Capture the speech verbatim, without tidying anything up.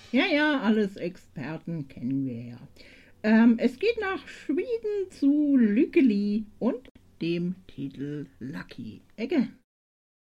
Ja, ja, alles Experten kennen wir ja. Ähm, es geht nach Schweden zu Lykeli und dem Titel Lucky Again.